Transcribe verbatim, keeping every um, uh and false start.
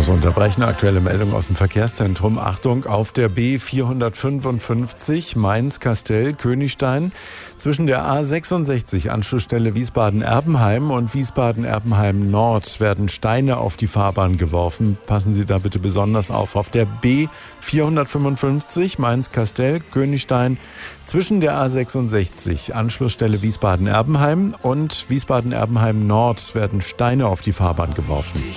muss unterbrechen. Aktuelle Meldung aus dem Verkehrszentrum. Achtung, auf der B vierhundertfünfundfünfzig Mainz-Kastell-Königstein zwischen der A sechsundsechzig Anschlussstelle Wiesbaden-Erbenheim und Wiesbaden-Erbenheim-Nord werden Steine auf die Fahrbahn geworfen. Passen Sie da bitte besonders auf. Auf der B vierhundertfünfundfünfzig Mainz-Kastell-Königstein zwischen der A sechsundsechzig Anschlussstelle Wiesbaden-Erbenheim und Wiesbaden-Erbenheim-Nord werden Steine auf die Fahrbahn geworfen.